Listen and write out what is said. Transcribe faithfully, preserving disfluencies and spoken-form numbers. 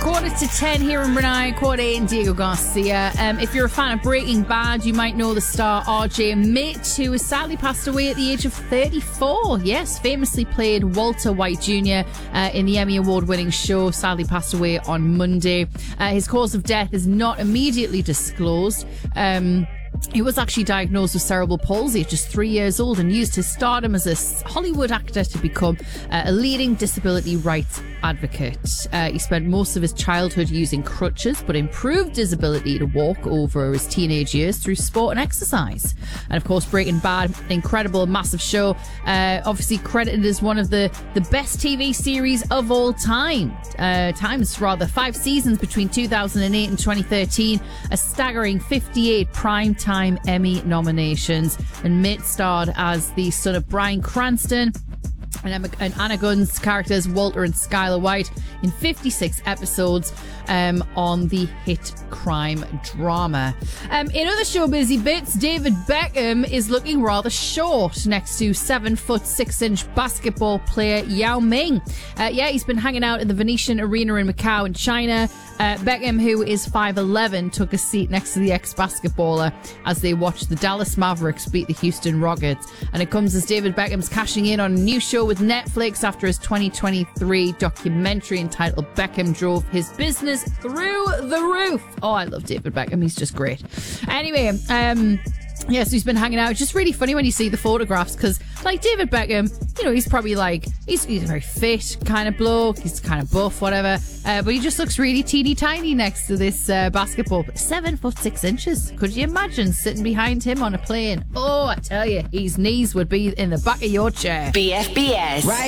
Quarter to ten here in Brunei, quarter eight in Diego Garcia. Um, if you're a fan of Breaking Bad, you might know the star R J Mitt, who has sadly passed away at the age of thirty-four. Yes, famously played Walter White Junior Uh, in the Emmy Award-winning show. Sadly passed away on Monday. Uh, his cause of death is not immediately disclosed. Um... He was actually diagnosed with cerebral palsy at just three years old and used his stardom as a Hollywood actor to become uh, a leading disability rights advocate. Uh, he spent most of his childhood using crutches, but improved his ability to walk over his teenage years through sport and exercise. And of course, Breaking Bad, incredible, massive show. Uh, obviously credited as one of the, the best T V series of all time. Uh, times, rather, five seasons between two thousand eight and twenty thirteen. A staggering fifty-eight primetime Emmy nominations, and Mitt starred as the son of Bryan Cranston and, Emma, and Anna Gunn's characters Walter and Skylar White in fifty-six episodes um, on the hit crime drama. Um, in other showbizy bits, David Beckham is looking rather short next to seven foot six inch basketball player Yao Ming. Uh, yeah, he's been hanging out in the Venetian Arena in Macau in China. Uh, Beckham, who is five eleven, took a seat next to the ex-basketballer as they watched the Dallas Mavericks beat the Houston Rockets. And it comes as David Beckham's cashing in on a new show with Netflix after his twenty twenty-three documentary entitled Beckham Drove His Business Through the Roof. Oh, I love David Beckham. He's just great. Anyway, um... yeah, so he's been hanging out. It's just really funny when you see the photographs because, like, David Beckham, you know, he's probably like, he's, he's a very fit kind of bloke. He's kind of buff, whatever. Uh, but he just looks really teeny tiny next to this uh, basketball. Seven foot six inches. Could you imagine sitting behind him on a plane? Oh, I tell you, his knees would be in the back of your chair. B F B S. Right.